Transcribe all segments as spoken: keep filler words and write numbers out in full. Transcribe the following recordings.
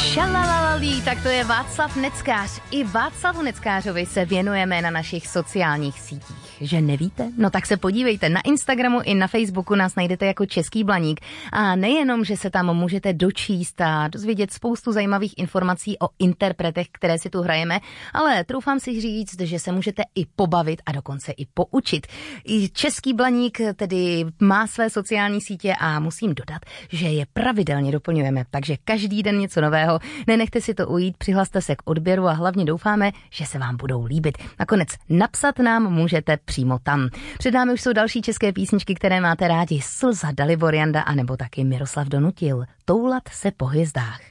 Šalalalí, tak to je Václav Neckář. I Václavu Neckářovi se věnujeme na našich sociálních sítích. Že nevíte? No tak se podívejte, na Instagramu i na Facebooku nás najdete jako Český Blaník. A nejenom, že se tam můžete dočíst a dozvědět spoustu zajímavých informací o interpretech, které si tu hrajeme, ale troufám si říct, že se můžete i pobavit a dokonce i poučit. I Český Blaník tedy má své sociální sítě a musím dodat, že je pravidelně doplňujeme, takže každý den něco nového. Nenechte si to ujít, přihlaste se k odběru a hlavně doufáme, že se vám budou líbit. Nakonec napsat nám můžete přímo tam. Před námi už jsou další české písničky, které máte rádi. Slza Dalibor Janda a nebo taky Miroslav Donutil. Toulat se po hvězdách.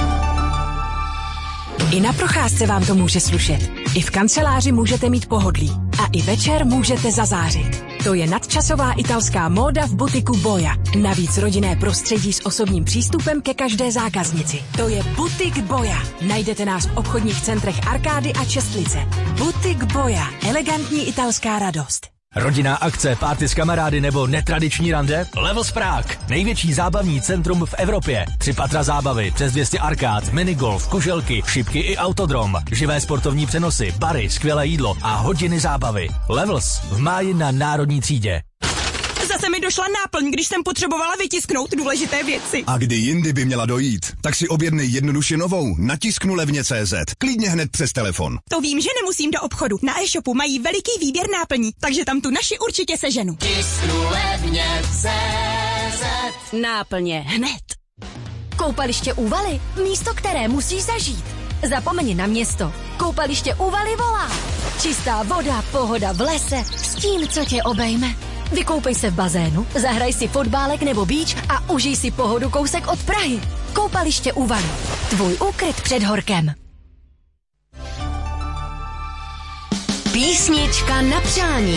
I na procházce vám to může slušet. I v kanceláři můžete mít pohodlí. A i večer můžete zazářit. To je nadčasová italská móda v butiku Boja. Navíc rodinné prostředí s osobním přístupem ke každé zákaznici. To je Butik Boja. Najdete nás v obchodních centrech Arkády a Čestlice. Butik Boja. Elegantní italská radost. Rodinná akce, párty s kamarády nebo netradiční rande? Levels Prague. Největší zábavní centrum v Evropě. Tři patra zábavy, přes dvě stě arkád, minigolf, kuželky, šipky i autodrom. Živé sportovní přenosy, bary, skvělé jídlo a hodiny zábavy. Levels v máji na Národní třídě. Zase mi došla náplň, když jsem potřebovala vytisknout důležité věci. A kdy jindy by měla dojít, tak si objednej jednoduše novou na tisknu levně tečka cé zet. Klidně hned přes telefon. To vím, že nemusím do obchodu. Na e-shopu mají veliký výběr náplní, takže tam tu naši určitě seženu. Tisknu levně tečka cé zet. Náplně hned. Koupaliště Úvaly, místo, které musíš zažít. Zapomeň na město. Koupaliště Úvaly volá. Čistá voda, pohoda v lese, s tím, co tě obejme. Vykoupej se v bazénu, zahraj si fotbálek nebo beach a užij si pohodu kousek od Prahy. Koupaliště Úvaly. Tvůj úkryt před horkem. Písnička na přání.